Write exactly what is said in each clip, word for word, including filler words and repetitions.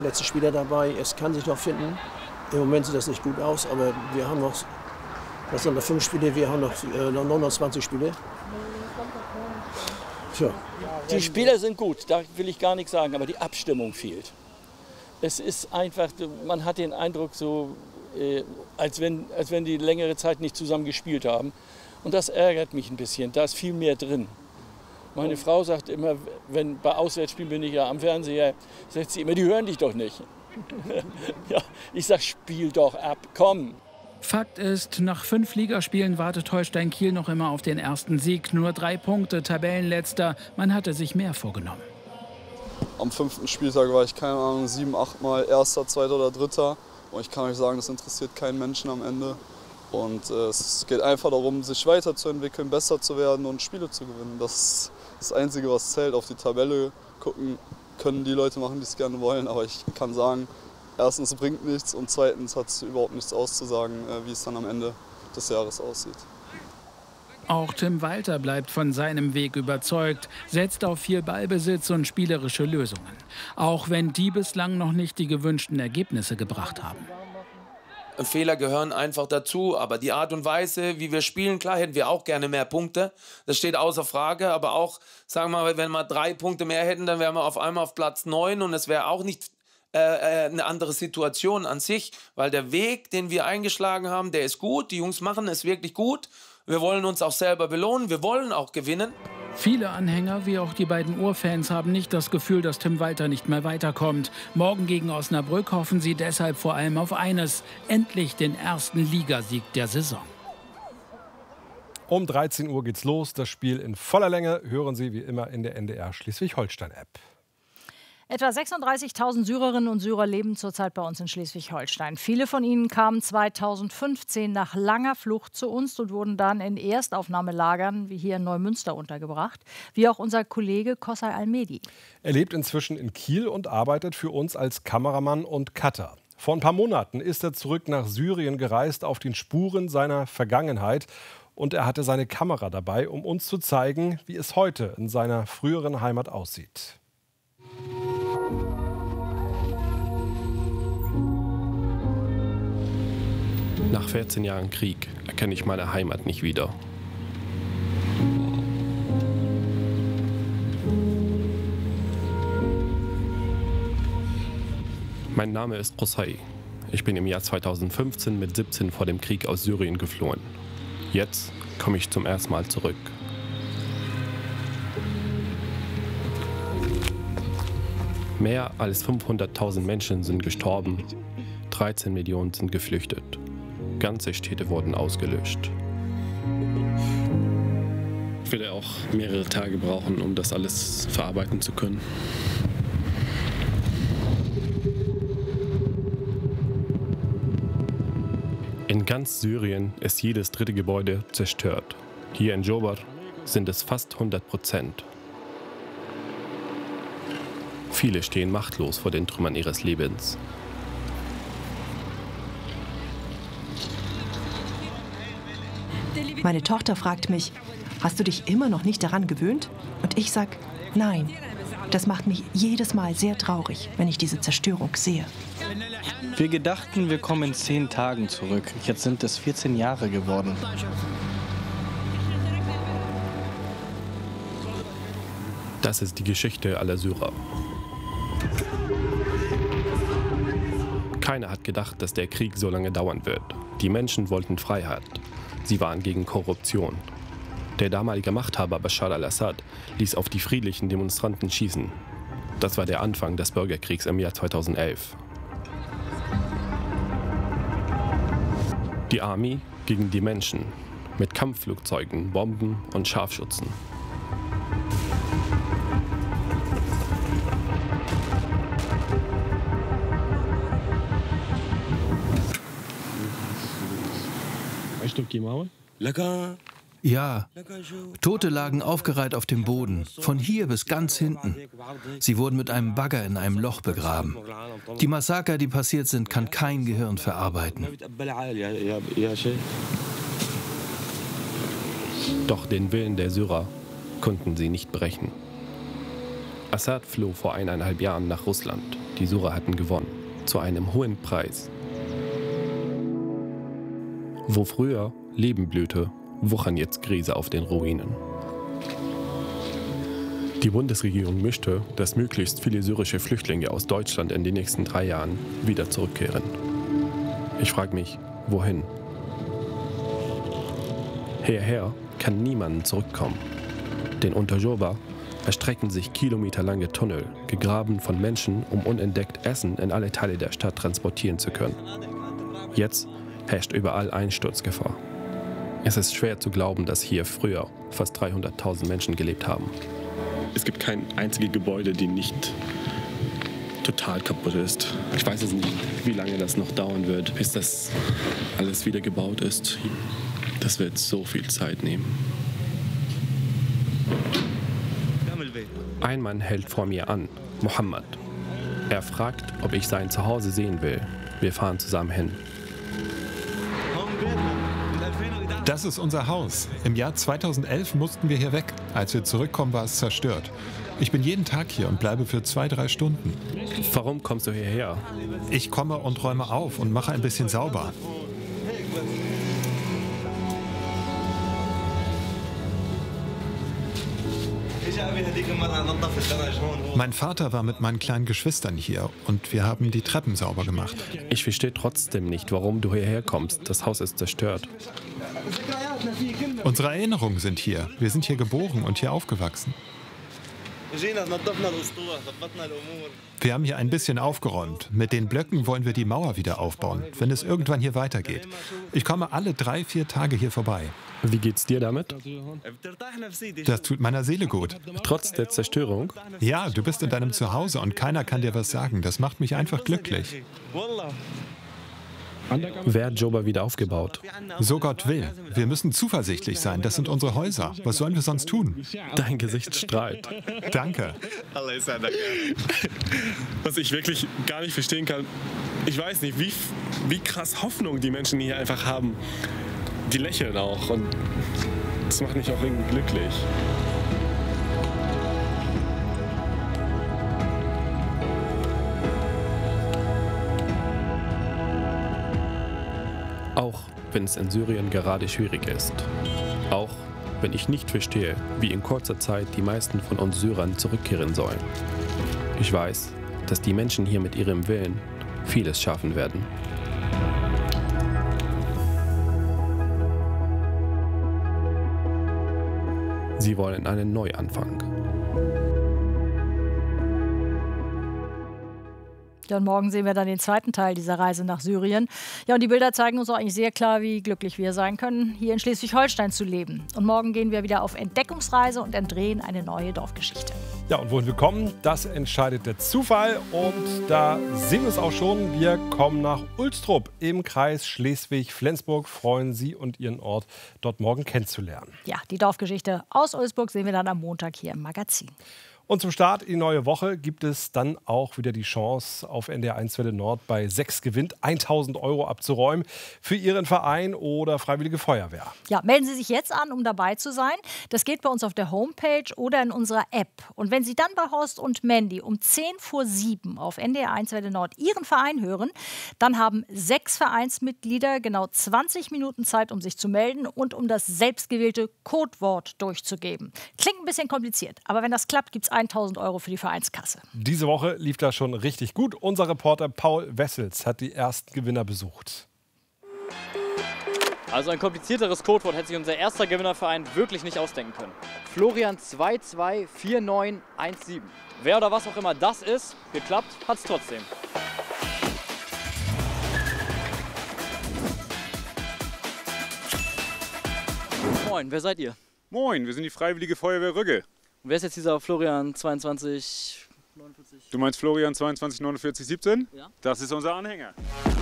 Letzte Spieler dabei, es kann sich noch finden. Im Moment sieht das nicht gut aus, aber wir haben noch, das sind noch fünf Spiele, wir haben noch, äh, noch neunundzwanzig Spiele. Tja. Die Spieler sind gut, da will ich gar nichts sagen, aber die Abstimmung fehlt. Es ist einfach, man hat den Eindruck, so, äh, als, wenn, als wenn die längere Zeit nicht zusammen gespielt haben. Und das ärgert mich ein bisschen, da ist viel mehr drin. Meine Frau sagt immer, wenn bei Auswärtsspielen bin ich ja am Fernseher, sagt sie immer, die hören dich doch nicht. Ja, ich sag, spiel doch ab, komm. Fakt ist, nach fünf Ligaspielen wartet Holstein Kiel noch immer auf den ersten Sieg. Nur drei Punkte, Tabellenletzter. Man hatte sich mehr vorgenommen. Am fünften Spieltag war ich, keine Ahnung, sieben, acht Mal Erster, Zweiter oder Dritter. Und ich kann euch sagen, das interessiert keinen Menschen am Ende. Und äh, es geht einfach darum, sich weiterzuentwickeln, besser zu werden und Spiele zu gewinnen. Das ist das Einzige, was zählt. Auf die Tabelle gucken können die Leute machen, die es gerne wollen. Aber ich kann sagen, erstens bringt nichts und zweitens hat es überhaupt nichts auszusagen, äh, wie es dann am Ende des Jahres aussieht. Auch Tim Walter bleibt von seinem Weg überzeugt, setzt auf viel Ballbesitz und spielerische Lösungen. Auch wenn die bislang noch nicht die gewünschten Ergebnisse gebracht haben. Fehler gehören einfach dazu, aber die Art und Weise, wie wir spielen, klar hätten wir auch gerne mehr Punkte. Das steht außer Frage, aber auch, sagen wir mal, wenn wir drei Punkte mehr hätten, dann wären wir auf einmal auf Platz neun und es wäre auch nicht äh, eine andere Situation an sich, weil der Weg, den wir eingeschlagen haben, der ist gut, die Jungs machen es wirklich gut. Wir wollen uns auch selber belohnen, wir wollen auch gewinnen. Viele Anhänger, wie auch die beiden Urfans, haben nicht das Gefühl, dass Tim Walter nicht mehr weiterkommt. Morgen gegen Osnabrück hoffen sie deshalb vor allem auf eines: endlich den ersten Ligasieg der Saison. Um dreizehn Uhr geht's los. Das Spiel in voller Länge hören Sie wie immer in der N D R Schleswig-Holstein-App. Etwa sechsunddreißigtausend Syrerinnen und Syrer leben zurzeit bei uns in Schleswig-Holstein. Viele von ihnen kamen zweitausendfünfzehn nach langer Flucht zu uns und wurden dann in Erstaufnahmelagern wie hier in Neumünster untergebracht, wie auch unser Kollege Kossay Almedi. Er lebt inzwischen in Kiel und arbeitet für uns als Kameramann und Cutter. Vor ein paar Monaten ist er zurück nach Syrien gereist, auf den Spuren seiner Vergangenheit. Und er hatte seine Kamera dabei, um uns zu zeigen, wie es heute in seiner früheren Heimat aussieht. Nach vierzehn Jahren Krieg erkenne ich meine Heimat nicht wieder. Mein Name ist Kossay. Ich bin im Jahr zweitausendfünfzehn mit siebzehn vor dem Krieg aus Syrien geflohen. Jetzt komme ich zum ersten Mal zurück. Mehr als fünfhunderttausend Menschen sind gestorben, dreizehn Millionen sind geflüchtet. Ganze Städte wurden ausgelöscht. Ich werde auch mehrere Tage brauchen, um das alles verarbeiten zu können. In ganz Syrien ist jedes dritte Gebäude zerstört. Hier in Jobar sind es fast hundert Prozent. Viele stehen machtlos vor den Trümmern ihres Lebens. Meine Tochter fragt mich, hast du dich immer noch nicht daran gewöhnt? Und ich sag, nein. Das macht mich jedes Mal sehr traurig, wenn ich diese Zerstörung sehe. Wir gedachten, wir kommen in zehn Tagen zurück. Jetzt sind es vierzehn Jahre geworden. Das ist die Geschichte aller Syrer. Keiner hat gedacht, dass der Krieg so lange dauern wird. Die Menschen wollten Freiheit. Sie waren gegen Korruption. Der damalige Machthaber Bashar al-Assad ließ auf die friedlichen Demonstranten schießen. Das war der Anfang des Bürgerkriegs im Jahr zweitausendelf. Die Armee gegen die Menschen mit Kampfflugzeugen, Bomben und Scharfschützen. Ja, Tote lagen aufgereiht auf dem Boden, von hier bis ganz hinten. Sie wurden mit einem Bagger in einem Loch begraben. Die Massaker, die passiert sind, kann kein Gehirn verarbeiten. Doch den Willen der Syrer konnten sie nicht brechen. Assad floh vor eineinhalb Jahren nach Russland. Die Syrer hatten gewonnen. Zu einem hohen Preis. Wo früher Leben blühte, wuchern jetzt Gräser auf den Ruinen. Die Bundesregierung möchte, dass möglichst viele syrische Flüchtlinge aus Deutschland in den nächsten drei Jahren wieder zurückkehren. Ich frage mich, wohin? Hierher kann niemand zurückkommen. Denn unter Joba erstrecken sich kilometerlange Tunnel, gegraben von Menschen, um unentdeckt Essen in alle Teile der Stadt transportieren zu können. Jetzt herrscht überall Einsturzgefahr. Es ist schwer zu glauben, dass hier früher fast dreihunderttausend Menschen gelebt haben. Es gibt kein einziges Gebäude, die nicht total kaputt ist. Ich weiß jetzt nicht, wie lange das noch dauern wird, bis das alles wieder gebaut ist. Das wird so viel Zeit nehmen. Ein Mann hält vor mir an, Mohammed. Er fragt, ob ich sein Zuhause sehen will. Wir fahren zusammen hin. Das ist unser Haus. Im Jahr zweitausendelf mussten wir hier weg. Als wir zurückkommen, war es zerstört. Ich bin jeden Tag hier und bleibe für zwei, drei Stunden. Warum kommst du hierher? Ich komme und räume auf und mache ein bisschen sauber. Mein Vater war mit meinen kleinen Geschwistern hier und wir haben die Treppen sauber gemacht. Ich verstehe trotzdem nicht, warum du hierher kommst. Das Haus ist zerstört. Unsere Erinnerungen sind hier. Wir sind hier geboren und hier aufgewachsen. Wir haben hier ein bisschen aufgeräumt. Mit den Blöcken wollen wir die Mauer wieder aufbauen, wenn es irgendwann hier weitergeht. Ich komme alle drei, vier Tage hier vorbei. Wie geht's dir damit? Das tut meiner Seele gut. Trotz der Zerstörung? Ja, du bist in deinem Zuhause und keiner kann dir was sagen. Das macht mich einfach glücklich. Wer hat Joba wieder aufgebaut? So Gott will. Wir müssen zuversichtlich sein. Das sind unsere Häuser. Was sollen wir sonst tun? Dein Gesicht strahlt. Danke. Was ich wirklich gar nicht verstehen kann, ich weiß nicht, wie, wie krass Hoffnung die Menschen hier einfach haben. Die lächeln auch und das macht mich auch irgendwie glücklich. Auch wenn es in Syrien gerade schwierig ist. Auch wenn ich nicht verstehe, wie in kurzer Zeit die meisten von uns Syrern zurückkehren sollen. Ich weiß, dass die Menschen hier mit ihrem Willen vieles schaffen werden. Sie wollen einen Neuanfang. Ja, und morgen sehen wir dann den zweiten Teil dieser Reise nach Syrien. Ja, und die Bilder zeigen uns auch eigentlich sehr klar, wie glücklich wir sein können, hier in Schleswig-Holstein zu leben. Und morgen gehen wir wieder auf Entdeckungsreise und entdrehen eine neue Dorfgeschichte. Ja, und wohin wir kommen, das entscheidet der Zufall. Und da sehen wir es auch schon. Wir kommen nach Ulstrup im Kreis Schleswig-Flensburg. Freuen Sie und Ihren Ort dort morgen kennenzulernen. Ja, die Dorfgeschichte aus Ulsburg sehen wir dann am Montag hier im Magazin. Und zum Start in die neue Woche gibt es dann auch wieder die Chance, auf N D R eins Welle Nord bei sechs gewinnt tausend Euro abzuräumen für Ihren Verein oder Freiwillige Feuerwehr. Ja, melden Sie sich jetzt an, um dabei zu sein. Das geht bei uns auf der Homepage oder in unserer App. Und wenn Sie dann bei Horst und Mandy um zehn vor sieben auf N D R eins Welle Nord Ihren Verein hören, dann haben sechs Vereinsmitglieder genau zwanzig Minuten Zeit, um sich zu melden und um das selbstgewählte Codewort durchzugeben. Klingt ein bisschen kompliziert, aber wenn das klappt, gibt es tausend Euro für die Vereinskasse. Diese Woche lief das schon richtig gut. Unser Reporter Paul Wessels hat die ersten Gewinner besucht. Also ein komplizierteres Codewort hätte sich unser erster Gewinnerverein wirklich nicht ausdenken können. Florian zwei zwei vier neun eins sieben. Wer oder was auch immer das ist, geklappt hat es trotzdem. Moin, wer seid ihr? Moin, wir sind die Freiwillige Feuerwehr Rügge. Wer ist jetzt dieser Florian zweiundzwanzig neunundvierzig? Du meinst Florian zweiundzwanzig neunundvierzig siebzehn? Ja. Das ist unser Anhänger.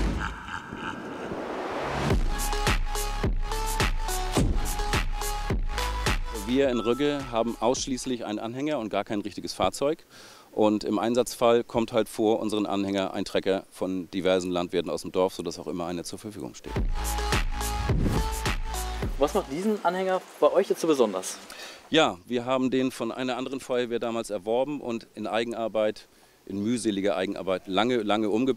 Wir in Rügge haben ausschließlich einen Anhänger und gar kein richtiges Fahrzeug. Und im Einsatzfall kommt halt vor unseren Anhänger ein Trecker von diversen Landwirten aus dem Dorf, sodass auch immer einer zur Verfügung steht. Was macht diesen Anhänger bei euch jetzt so besonders? Ja, wir haben den von einer anderen Feuerwehr damals erworben und in Eigenarbeit, in mühseliger Eigenarbeit lange, lange umgebaut.